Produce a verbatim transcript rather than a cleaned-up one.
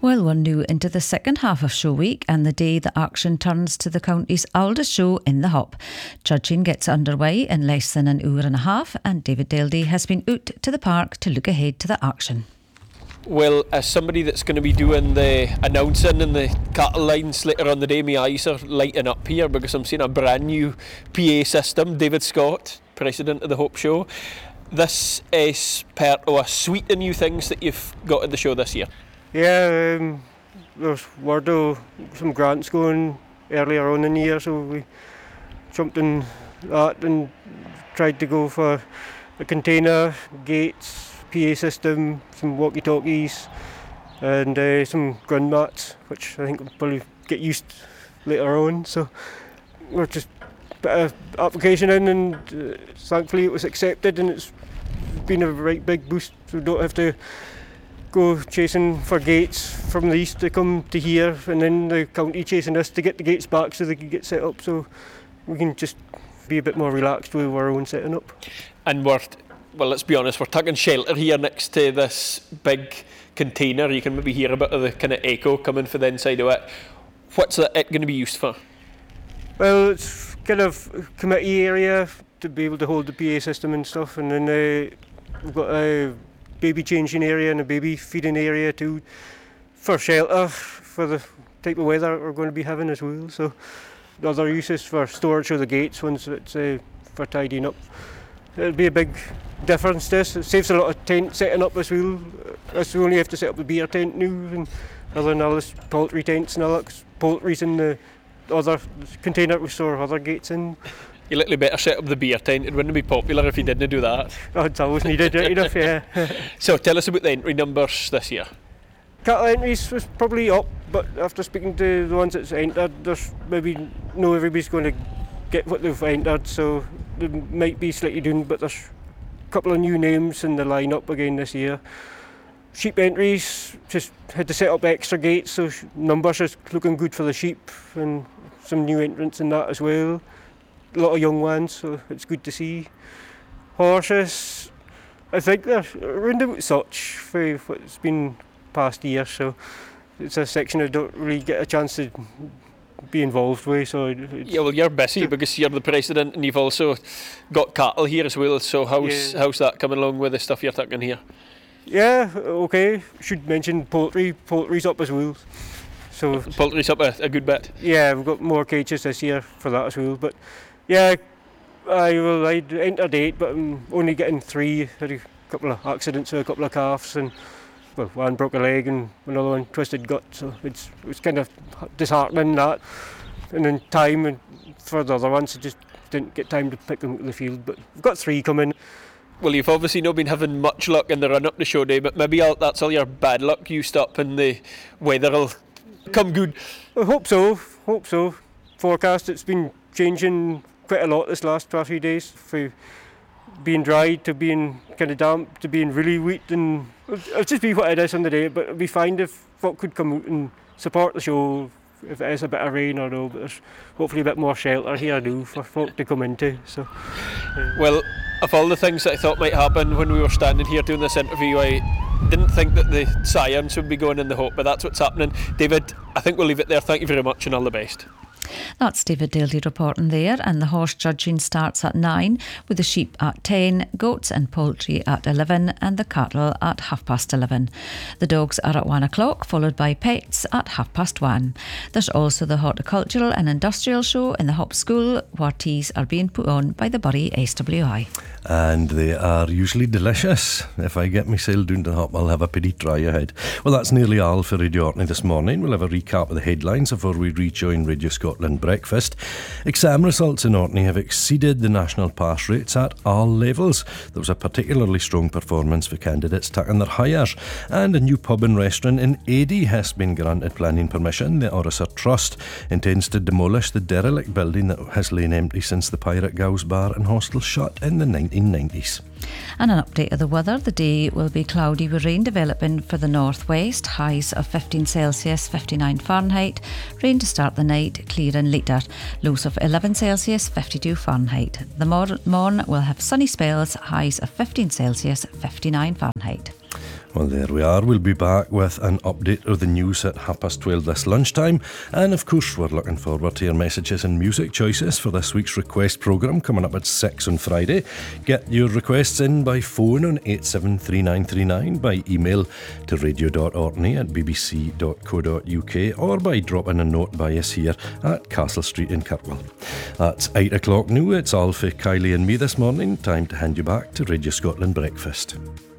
Well, we're new into the second half of show week and the day the action turns to the county's oldest show in the Hop. Judging gets underway in less than an hour and a half, and David Daldy has been out to the park to look ahead to the action. Well, as somebody that's going to be doing the announcing and the cattle lines later on the day, my eyes are lighting up here because I'm seeing a brand new P A system. David Scott, president of the Hope Show. This is part of a suite of new things that you've got at the show this year. Yeah, um, there's word of some grants going earlier on in the year, so we jumped in that and tried to go for a container, gates, P A system, some walkie-talkies and uh, some ground mats, which I think we'll probably get used later on. So we're just put an application in and uh, thankfully it was accepted, and it's been a right big boost, so we don't have to go chasing for gates from the east to come to here, and then the county chasing us to get the gates back so they can get set up, so we can just be a bit more relaxed with our own setting up. And we're, well, let's be honest, we're taking shelter here next to this big container. You can maybe hear a bit of the kind of echo coming from the inside of it. What's that it going to be used for? Well, it's kind of a committee area to be able to hold the P A system and stuff, and then uh, we've got a baby changing area and a baby feeding area too, for shelter for the type of weather we're going to be having as well. So the other uses for storage of the gates once it's uh, for tidying up. It'll be a big difference. This it saves a lot of tent setting up as well. As we only have to set up the beer tent now, and other than all this poultry tents and all that. Poultry's in the other container we store other gates in. You literally better set up the beer tent. It wouldn't be popular if you didn't do that. Oh, it's always needed, right enough, yeah. So tell us about the entry numbers this year. Cattle entries was probably up, but after speaking to the ones that's entered, there's maybe no everybody's going to get what they've entered, so they might be slightly down, but there's a couple of new names in the line-up again this year. Sheep entries, just had to set up extra gates, so numbers is looking good for the sheep, and some new entrants in that as well. A lot of young ones, so it's good to see. Horses, I think they're around about such for what's been past year, so it's a section I don't really get a chance to be involved with. So yeah, well, you're busy because you're the president and you've also got cattle here as well, so how's, yeah. how's that coming along with the stuff you're taking here? Yeah, okay. Should mention poultry. Poultry's up as well. So poultry's up a, a good bit. Yeah, we've got more cages this year for that as well. But yeah, I will. I'd entered eight, but I'm only getting three. Had a couple of accidents with a couple of calves, and well, one broke a leg and another one twisted gut. So it's it's kind of disheartening that. And then time and for the other ones, I just didn't get time to pick them up the field. But we've got three coming. Well, you've obviously not been having much luck in the run-up to show day, but maybe all, that's all your bad luck used up and the weather will come good. I hope so, hope so. Forecast, it's been changing quite a lot this last few days, from being dry to being kind of damp to being really wet, and it'll just be what it is on the day, but it'll be fine if folk could come out and support the show if it is a bit of rain or no, but there's hopefully a bit more shelter here now for folk to come into. So, uh. Well, of all the things that I thought might happen when we were standing here doing this interview, I didn't think that the scions would be going in the Hope, but that's what's happening. David, I think we'll leave it there. Thank you very much and all the best. That's David Daldy reporting there, and the horse judging starts at nine, with the sheep at ten, goats and poultry at eleven, and the cattle at half past eleven. The dogs are at one o'clock, followed by pets at half past one. There's also the horticultural and industrial show in the Hop School, where teas are being put on by the Bury S W I. And they are usually delicious. If I get myself down to the Hop, I'll have a pretty try ahead. Well, that's nearly all for Radio Orkney this morning. We'll have a recap of the headlines before we rejoin Radio Scotland Breakfast. Exam results in Orkney have exceeded the national pass rates at all levels. There was a particularly strong performance for candidates taking their hires. And a new pub and restaurant in Adie has been granted planning permission. The Orissa Trust intends to demolish the derelict building that has lain empty since the Pirate Gals Bar and Hostel shut in the nineteen nineties. And an update of the weather. The day will be cloudy with rain developing for the northwest. Highs of fifteen Celsius, fifty-nine Fahrenheit. Rain to start the night, clearing later. Lows of eleven Celsius, fifty-two Fahrenheit. The morn will have sunny spells. Highs of fifteen Celsius, fifty-nine Fahrenheit. Well, there we are. We'll be back with an update of the news at half past twelve this lunchtime. And of course, we're looking forward to your messages and music choices for this week's request programme coming up at six on Friday. Get your requests in by phone on eight seven three nine three nine, by email to radio dot orkney at b b c dot co dot u k, or by dropping a note by us here at Castle Street in Kirkwall. That's eight o'clock now. It's all for Kylie and me this morning. Time to hand you back to Radio Scotland Breakfast.